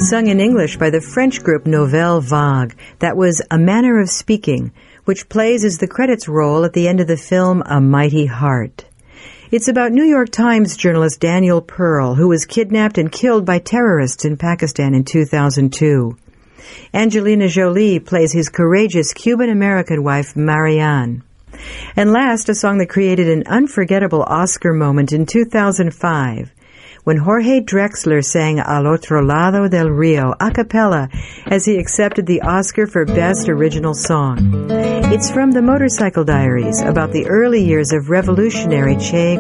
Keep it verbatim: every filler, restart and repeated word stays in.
Sung in English by the French group Nouvelle Vague. That was A Manner of Speaking, which plays as the credits roll at the end of the film A Mighty Heart. It's about New York Times journalist Daniel Pearl, who was kidnapped and killed by terrorists in Pakistan in two thousand two. Angelina Jolie plays his courageous Cuban-American wife, Marianne. And last, a song that created an unforgettable Oscar moment in two thousand five, when Jorge Drexler sang Al Otro Lado del Rio a cappella as he accepted the Oscar for Best Original Song. It's from the Motorcycle Diaries, about the early years of revolutionary Che